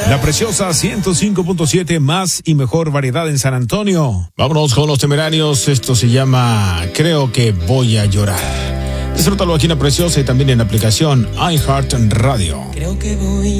La Preciosa 105.7, más y mejor variedad en San Antonio. Vámonos con Los Temerarios. Esto se llama Creo que voy a llorar. Disfrútalo aquí en La Preciosa y también en la aplicación iHeart Radio. Creo que voy